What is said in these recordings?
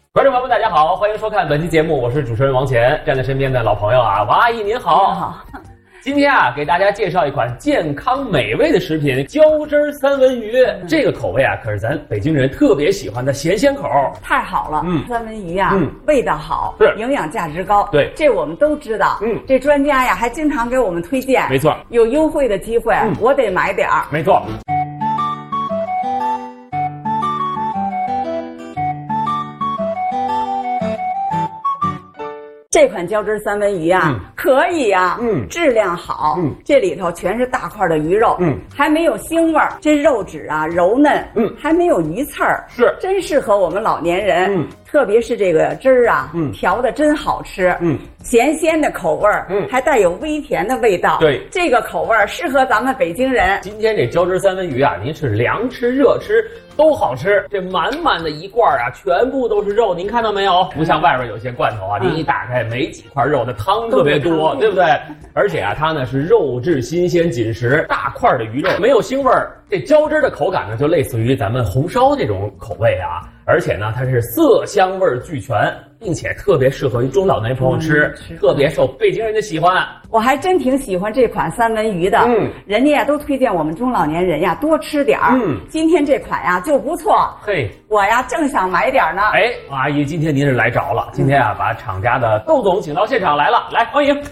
观众朋友们，大家好，欢迎收看本期节目，我是主持人王乾，站在身边的老朋友啊，王阿姨您好。 您好。 今天啊，给大家介绍一款健康美味的食品——浇汁三文鱼。这个口味啊，可是咱北京人特别喜欢的咸鲜口。 太好了，三文鱼啊，味道好， 是营养价值高。 对， 这我们都知道。这专家呀还经常给我们推荐。 没错， 有优惠的机会，我得买点儿。 没错。 这款浇汁三文鱼啊，可以啊，质量好，这里头全是大块的鱼肉，还没有腥味儿，这肉质啊柔嫩，还没有鱼刺儿， 是真适合我们老年人，特别是这个汁儿啊，调的真好吃，咸鲜的口味儿，还带有微甜的味道， 对， 这个口味儿适合咱们北京人。 今天这浇汁三文鱼啊，您是凉吃热吃都好吃，这满满的一罐啊，全部都是肉，您看到没有？不像外边有些罐头啊，您一打开没几块肉，的汤特别多，对不对？而且啊，它呢是肉质新鲜紧实，大块的鱼肉没有腥味儿，这浇汁的口感呢就类似于咱们红烧这种口味啊，而且呢它是色香味俱全，并且特别适合于中老年朋友吃，特别受北京人的喜欢。 我还真挺喜欢这款三文鱼的，人家呀都推荐我们中老年人呀多吃点儿。今天这款呀就不错， 嘿， 我呀正想买点呢。 哎，阿姨，今天您是来着了，今天啊把厂家的窦总请到现场来了，来欢迎。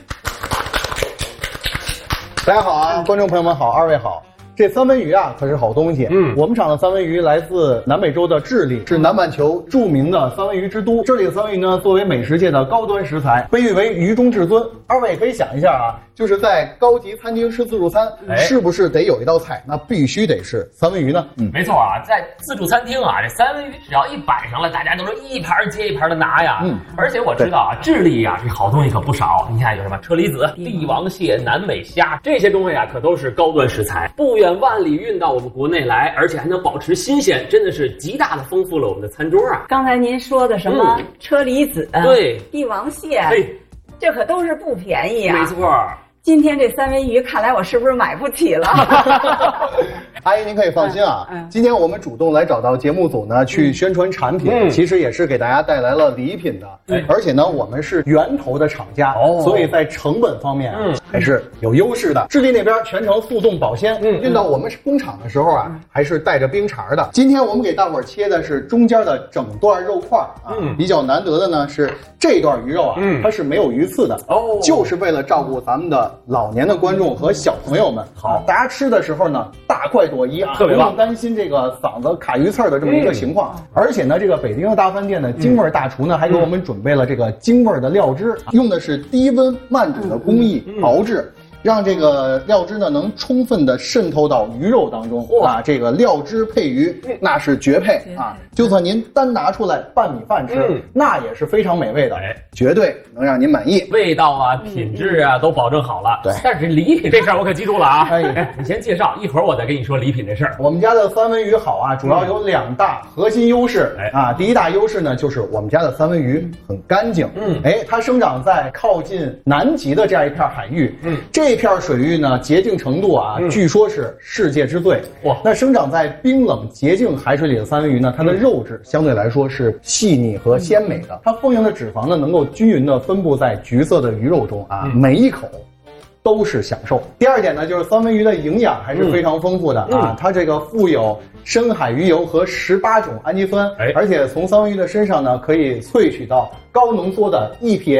大家好啊，观众朋友们好，二位好。这三文鱼啊，可是好东西。我们厂的三文鱼来自南美洲的智利，是南半球著名的三文鱼之都。这里的三文鱼呢，作为美食界的高端食材，被誉为鱼中至尊。二位可以想一下啊，就是在高级餐厅吃自助餐，是不是得有一道菜，那必须得是三文鱼呢？ 没错啊，在自助餐厅啊，这三文鱼只要一摆上来，大家都是一盘接一盘的拿呀。而且我知道啊，智利啊这好东西可不少。你看有什么车厘子、帝王蟹、南美虾，这些东西啊可都是高端食材，不远万里运到我们国内来，而且还能保持新鲜，真的是极大的丰富了我们的餐桌啊。 刚才您说的什么车厘子， 对， 帝王蟹，这可都是不便宜啊。 没错。 今天这三文鱼，看来我是不是买不起了？ 阿姨，您可以放心啊。今天我们主动来找到节目组呢，去宣传产品，其实也是给大家带来了礼品的。而且呢，我们是源头的厂家，所以在成本方面还是有优势的。智利那边全程速冻保鲜，运到我们工厂的时候啊，还是带着冰碴的。今天我们给大伙儿切的是中间的整段肉块啊，比较难得的呢是这段鱼肉啊，它是没有鱼刺的，就是为了照顾咱们的老年的观众和小朋友们。好，大家吃的时候呢，大快朵颐啊，不用担心这个嗓子卡鱼刺的这么一个情况。而且呢，这个北京的大饭店的京味大厨呢，还给我们准备了这个京味的料汁，用的是低温慢煮的工艺熬制。让这个料汁呢能充分的渗透到鱼肉当中啊，这个料汁配鱼那是绝配啊！就算您单拿出来拌米饭吃，那也是非常美味的，绝对能让您满意。 味道啊、品质啊都保证好了。对，但是礼品这事儿我可记住了啊！你先介绍，一会儿我再跟你说礼品这事儿。 我们家的三文鱼好啊，主要有两大核心优势啊。第一大优势呢，就是我们家的三文鱼很干净，它生长在靠近南极的这样一片海域，这片水域呢，洁净程度啊，据说是世界之最。哇，那生长在冰冷洁净海水里的三文鱼呢，它的肉质相对来说是细腻和鲜美的，它丰盈的脂肪呢，能够均匀的分布在橘色的鱼肉中啊，每一口都是享受。第二点呢，就是三文鱼的营养还是非常丰富的啊，它这个富有深海鱼油和18种氨基酸，而且从三文鱼的身上呢，可以萃取到高浓缩的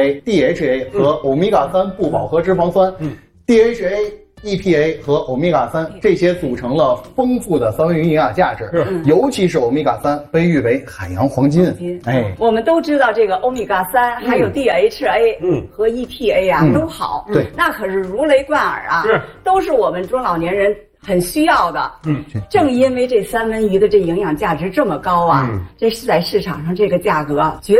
EPA、DHA 和欧米伽3不饱和脂肪酸。DHA、EPA 和欧米伽3这些组成了丰富的三文鱼营养价值，尤其是欧米伽3被誉为海洋黄金。 我们都知道这个欧米伽3还有 DHA 和 EPA 啊都好， 对， 那可是如雷贯耳啊，都是我们中老年人很需要的。正因为这三文鱼的这营养价值这么高啊，这是在市场上这个价格绝